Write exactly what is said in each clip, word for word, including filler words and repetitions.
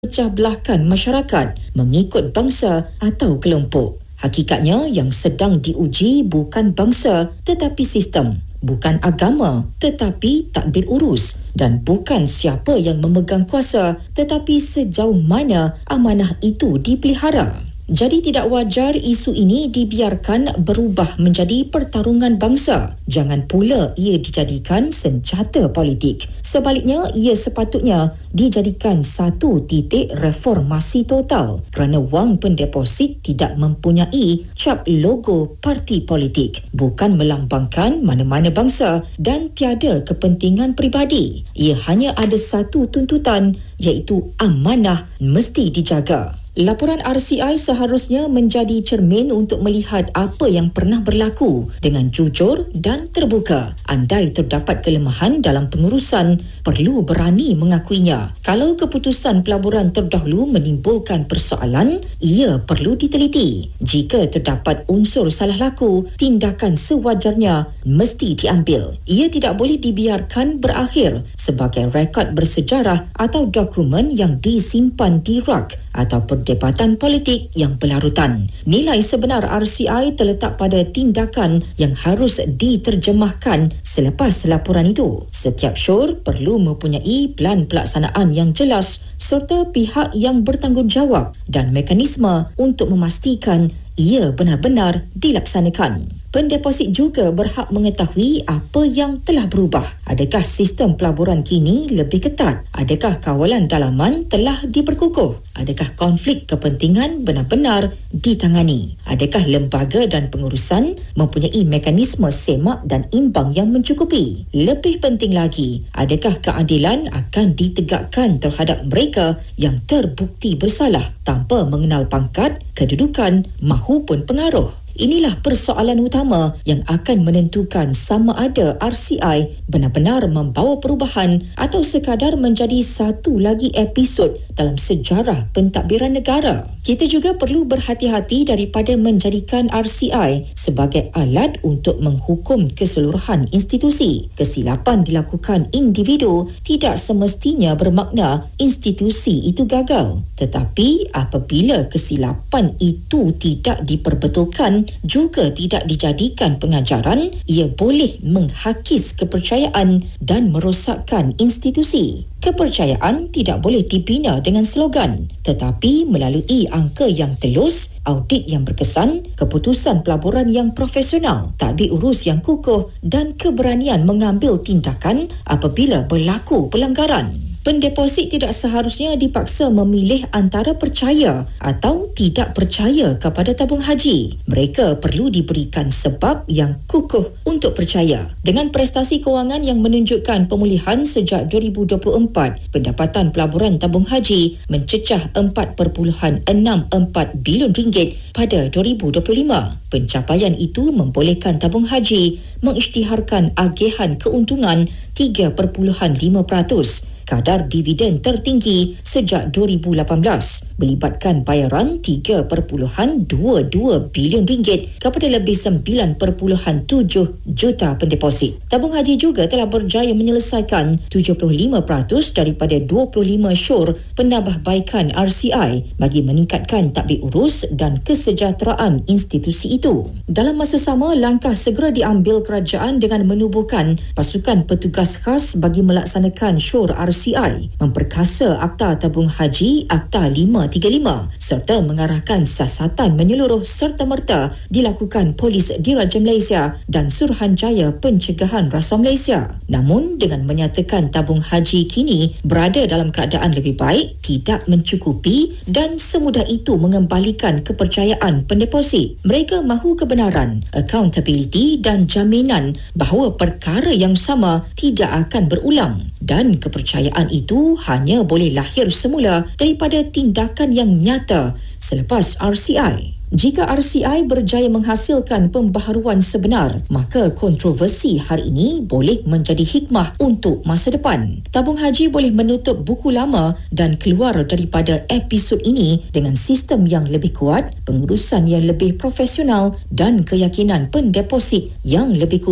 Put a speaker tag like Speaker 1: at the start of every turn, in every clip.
Speaker 1: pecah belahkan masyarakat mengikut bangsa atau kelompok. Hakikatnya yang sedang diuji bukan bangsa tetapi sistem, bukan agama tetapi tadbir urus, dan bukan siapa yang memegang kuasa tetapi sejauh mana amanah itu dipelihara. Jadi tidak wajar isu ini dibiarkan berubah menjadi pertarungan bangsa. Jangan pula ia dijadikan senjata politik. Sebaliknya, ia sepatutnya dijadikan satu titik reformasi total kerana wang pendeposit tidak mempunyai cap logo parti politik, bukan melambangkan mana-mana bangsa dan tiada kepentingan peribadi. Ia hanya ada satu tuntutan, iaitu amanah mesti dijaga. Laporan R C I seharusnya menjadi cermin untuk melihat apa yang pernah berlaku dengan jujur dan terbuka. Andai terdapat kelemahan dalam pengurusan, perlu berani mengakuinya. Kalau keputusan pelaburan terdahulu menimbulkan persoalan, ia perlu diteliti. Jika terdapat unsur salah laku, tindakan sewajarnya mesti diambil. Ia tidak boleh dibiarkan berakhir sebagai rekod bersejarah atau dokumen yang disimpan di rak atau perdebatan politik yang berlarutan. Nilai sebenar R C I terletak pada tindakan yang harus diterjemahkan selepas laporan itu. Setiap syur perlu mempunyai plan pelaksanaan yang jelas serta pihak yang bertanggungjawab dan mekanisme untuk memastikan ia benar-benar dilaksanakan. Pendeposit juga berhak mengetahui apa yang telah berubah. Adakah sistem pelaburan kini lebih ketat? Adakah kawalan dalaman telah diperkukuh? Adakah konflik kepentingan benar-benar ditangani? Adakah lembaga dan pengurusan mempunyai mekanisme semak dan imbang yang mencukupi? Lebih penting lagi, adakah keadilan akan ditegakkan terhadap mereka yang terbukti bersalah tanpa mengenal pangkat, kedudukan mahupun pengaruh? Inilah persoalan utama yang akan menentukan sama ada R C I benar-benar membawa perubahan atau sekadar menjadi satu lagi episod dalam sejarah pentadbiran negara. Kita juga perlu berhati-hati daripada menjadikan R C I sebagai alat untuk menghukum keseluruhan institusi. Kesilapan dilakukan individu tidak semestinya bermakna institusi itu gagal. Tetapi apabila kesilapan itu tidak diperbetulkan, juga tidak dijadikan pengajaran, ia boleh menghakis kepercayaan dan merosakkan institusi. Kepercayaan tidak boleh dibina dengan slogan, tetapi melalui angka yang telus, audit yang berkesan, keputusan pelaburan yang profesional, tadbir urus yang kukuh dan keberanian mengambil tindakan apabila berlaku pelanggaran. Pendeposit tidak seharusnya dipaksa memilih antara percaya atau tidak percaya kepada tabung haji. Mereka perlu diberikan sebab yang kukuh untuk percaya. Dengan prestasi kewangan yang menunjukkan pemulihan sejak dua ribu dua puluh empat, pendapatan pelaburan tabung haji mencecah empat perpuluhan enam empat bilion ringgit pada dua ribu dua puluh lima. Pencapaian itu membolehkan tabung haji mengisytiharkan agihan keuntungan tiga perpuluhan lima peratus. Kadar dividen tertinggi sejak dua ribu lapan belas melibatkan bayaran tiga perpuluhan dua dua bilion ringgit kepada lebih sembilan perpuluhan tujuh juta pendeposit. Tabung haji juga telah berjaya menyelesaikan tujuh puluh lima peratus daripada dua puluh lima syur penambahbaikan R C I bagi meningkatkan tadbir urus dan kesejahteraan institusi itu. Dalam masa sama, langkah segera diambil kerajaan dengan menubuhkan pasukan petugas khas bagi melaksanakan syur R C I, memperkasa Akta Tabung Haji Akta lima tiga lima serta mengarahkan siasatan menyeluruh serta-merta dilakukan Polis Diraja Malaysia dan Suruhanjaya Pencegahan Rasuah Malaysia. Namun dengan menyatakan tabung haji kini berada dalam keadaan lebih baik tidak mencukupi dan semudah itu mengembalikan kepercayaan pendeposit. Mereka mahu kebenaran, accountability dan jaminan bahawa perkara yang sama tidak akan berulang, dan kepercayaan itu hanya boleh lahir semula daripada tindakan yang nyata selepas R C I. Jika R C I berjaya menghasilkan pembaharuan sebenar, maka kontroversi hari ini boleh menjadi hikmah untuk masa depan. Tabung haji boleh menutup buku lama dan keluar daripada episod ini dengan sistem yang lebih kuat, pengurusan yang lebih profesional dan keyakinan pendeposit yang lebih kukuh.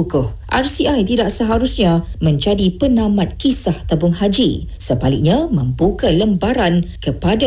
Speaker 1: R C I tidak seharusnya menjadi penamat kisah tabung haji. Sebaliknya, membuka lembaran kepada